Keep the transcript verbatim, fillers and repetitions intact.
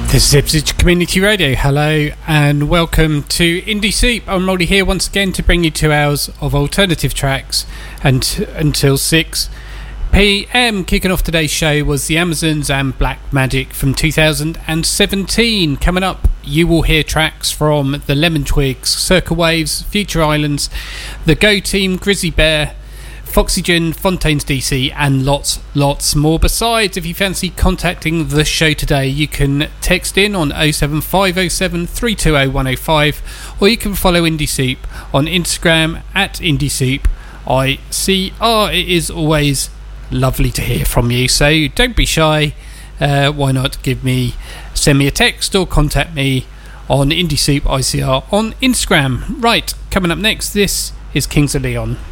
This is Ipswich Community Radio. Hello and welcome to Indie Soup. I'm Molly here once again to bring you two hours of alternative tracks and until six p m. Kicking off today's show was the Amazons and Black Magic from two thousand seventeen. Coming up, you will hear tracks from the Lemon Twigs, Circa Waves, Future Islands, the Go Team, Grizzly Bear, Foxygen, Fontaines D C, and lots, lots more. Besides, if you fancy contacting the show today, you can text in on oh seven five oh seven three two oh one oh five, or you can follow Indie Soup on Instagram at Indie Soup I C R. It is always lovely to hear from you, so don't be shy. Uh, why not give me, send me a text or contact me on Indie Soup I C R on Instagram. Right, coming up next, this is Kings of Leon.